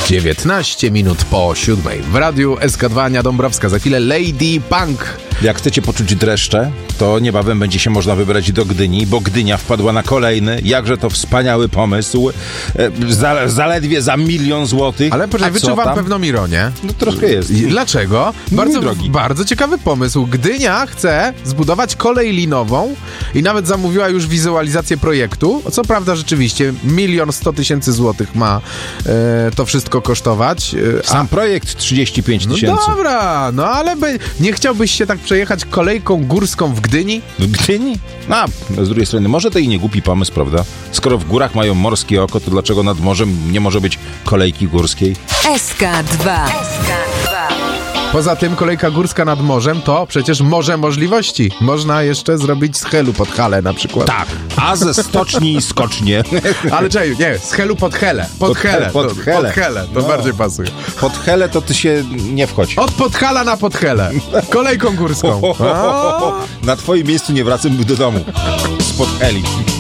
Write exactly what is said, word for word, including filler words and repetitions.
dziewiętnaście minut po siódmej. W radiu S K dwa Ania Dąbrowska. Za chwilę Lady Punk. Jak chcecie poczuć dreszcze, to niebawem będzie się można wybrać do Gdyni, bo Gdynia wpadła na kolejny, jakże to wspaniały pomysł, e, za, zaledwie za milion złotych. Ale poczekaj, wyczuwam pewną ironię. No troszkę jest. I dlaczego? Bardzo, drogi. bardzo ciekawy pomysł. Gdynia chce zbudować kolej linową i nawet zamówiła już wizualizację projektu. Co prawda rzeczywiście milion sto tysięcy złotych ma e, to wszystko kosztować. E, Sam projekt trzydzieści pięć tysięcy. No dobra, no ale by, nie chciałbyś się tak przejechać kolejką górską w Gdyni? W Gdyni? A, z drugiej strony, może to i nie głupi pomysł, prawda? Skoro w górach mają morskie oko, to dlaczego nad morzem nie może być kolejki górskiej? S K dwa. Poza tym kolejka górska nad morzem to przecież morze możliwości. Można jeszcze zrobić z Helu pod Halę na przykład. Tak, a ze stoczni skocznie. Ale czekaj, nie, z Helu pod Helę. Pod, Pod Helę. He- pod to, Helę. Pod Helę, to No. bardziej pasuje. Pod Helę to ty się nie wchodź. Od Podhala na Podhelę. Kolejką górską. A? Na twoim miejscu nie wracam do domu. Spod Heli.